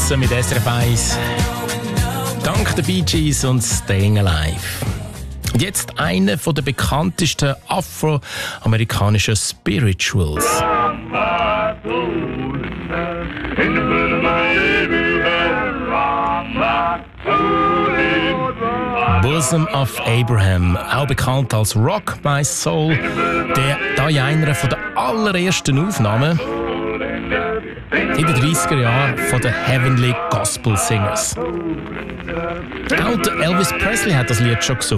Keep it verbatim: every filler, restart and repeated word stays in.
draussen mit S R F eins. Dank der Bee Gees und Staying Alive. Und jetzt einer der bekanntesten afroamerikanischen Spirituals. Bosom of Abraham, auch bekannt als Rock My Soul, der da in einer der allerersten Aufnahmen in den dreißiger Jahren von den Heavenly Gospel Singers. Auch der Elvis Presley hat das Lied schon gesungen.